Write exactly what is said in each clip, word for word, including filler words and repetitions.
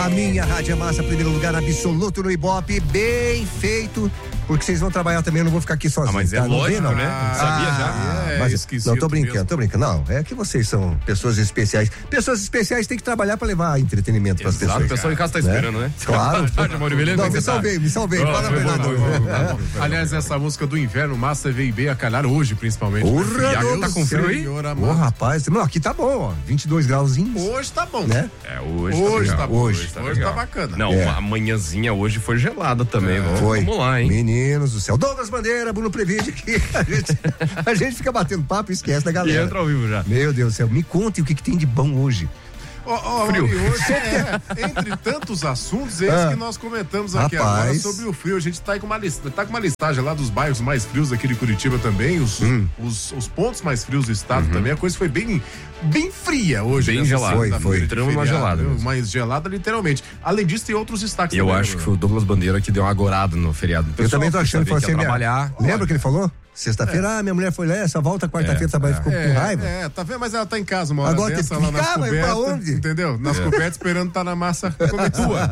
A minha Rádio é Massa, primeiro lugar absoluto no Ibope, bem feito. Porque vocês vão trabalhar também, eu não vou ficar aqui sozinho. Ah, mas é tá? lógico, não, né? ah, Sabia já. Ah, mas, esquisito não, tô brincando, mesmo. tô brincando. Não, é que vocês são pessoas especiais. Pessoas especiais têm que trabalhar pra levar entretenimento pras Exato, pessoas. o pessoal em casa tá esperando, né? Claro. Tarde, Mauri, beleza? Não, Como me você tá? salvei, me salvei. Vamos, Fala a vamos, verdade. vamos, vamos, vamos, vamos. Aliás, essa música do inverno, Massa veio bem a calhar hoje, principalmente. Porra, Deus tá com frio aí? Senhor Ô, amado. rapaz, não, aqui tá bom, ó. vinte e dois grauzinhos. Hoje tá bom. Né? É, hoje, Hoje tá tá legal. bom. Hoje. Hoje legal. tá bacana. Não, É. a manhãzinha hoje foi gelada também. Vamos, Foi. vamos lá, hein? Meninos do céu. Douglas Bandeira, Bruno Previde aqui. A gente, a gente fica batendo papo e esquece da E galera. entra ao vivo já. Meu Deus do céu, me conte o que, que tem de bom hoje. Ó, ó, Frio. Mauri, hoje é, entre tantos assuntos, esse Ah. que nós comentamos aqui Rapaz. agora sobre o frio. A gente tá aí com uma, lista, tá com uma listagem lá dos bairros mais frios aqui de Curitiba também, os, Hum. os, os pontos mais frios do estado também. A coisa foi bem, bem fria hoje. Bem nessa gelada. segunda-feira Foi, foi. de Entramos numa feriado, gelada viu? mesmo. Mais gelada, literalmente. Além disso, tem outros destaques E eu também, acho né, que foi o Douglas Bandeira que deu uma agorada no feriado. Eu também tô achando que foi assim. minha- trabalhar. Lembra que ele falou? Sexta-feira, ah, minha mulher foi lá, essa volta quarta-feira, É, trabalha, é. ficou É, com raiva. é, tá vendo? Mas ela tá em casa uma hora Agora dessa, tem que lá nas ficar, mas pra cobertas, onde? entendeu? Nas cobertas, esperando tá na massa comer tua.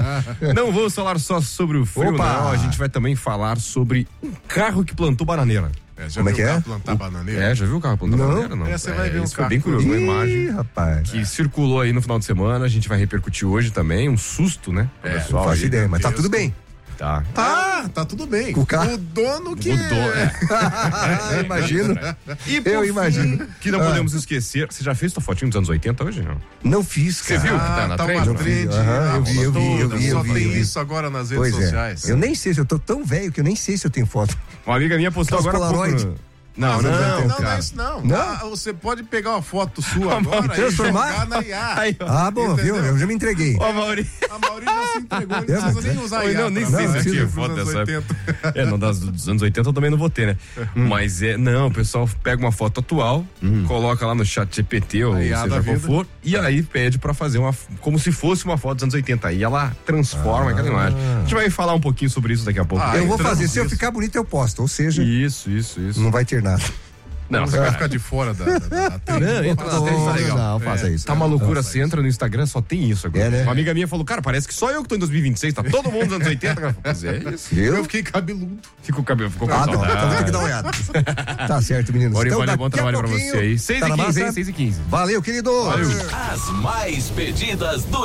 Não vamos falar só sobre o frio, Opa! não. A gente vai também falar sobre um carro que plantou bananeira. É, já Como é viu que o é? carro plantar bananeira? É, já viu o carro plantando Não. bananeira? Não. É, você É, vai ver um isso foi carro. bem curioso, uma Ih, imagem rapaz. que circulou aí no final de semana. A gente vai repercutir hoje também. Um susto, né? pro É, pessoal Não faço aí. ideia, mas tá Deus, tudo bem. Tá. Tá, tá tudo bem. O carro- O dono que Mudou, é. Ah, imagino. E por Eu fim, imagino. que não Ah. podemos esquecer. Você já fez tua fotinho dos anos oitenta hoje, não? Não fiz, Você cara. viu? que tá Ah, na tá trend, uma não? trend. Aham, eu vi, eu vi, eu vi, eu Só vi, tem eu vi. isso agora nas redes Pois sociais. é. Eu nem sei se eu tô tão velho que eu nem sei se eu tenho foto. Uma amiga minha postou Aquelas agora há pouco Polaroid. no- Não, não, não, não, não, cara. é isso não. Não? Ah, você pode pegar uma foto sua agora e transformar? jogar na I A. Aí, ó. Ah, bom, Entendeu? viu? Eu já me entreguei. Ó, Mauri. A Mauri já se entregou, não É, precisa mas- nem usar Oi, I A. não, nem pra- sei Não, se eu precisa tinha pros foto anos dessa oitenta. época. É, não, das, dos anos oitenta eu também não vou ter, né? Mas é, não, o pessoal pega uma foto atual, coloca lá no chat G P T ou A I A seja da qual vida. for, e aí pede pra fazer uma, como se fosse uma foto dos anos oitenta. Aí ela transforma aquela imagem. A gente vai falar um pouquinho sobre isso daqui a pouco. Ah, Eu vou entramos fazer. Se eu nisso. ficar bonito, eu posto. Ou seja, Isso, isso, isso. não vai ter nada. Não, Você vai ficar de fora da, da, da, da trilha. Não, entra na trilha, tá legal. Não, faça isso. Tá uma loucura, Não, você entra no Instagram, só tem isso agora. É, né? Uma amiga minha falou, cara, parece que só eu que tô em dois mil e vinte e seis, tá todo mundo nos anos oitenta. Cara, pois é isso. Viu? Eu fiquei cabeludo. Ficou o cabelo, ficou com Ah, não. saudade. Então vou ter que dar uma olhada. Tá certo, meninos. Mauri, Então, valeu, bom daqui a trabalho pra pouquinho, você aí. seis tá e na quinze, massa? hein? seis e quinze. Valeu, querido. Valeu. As mais pedidas do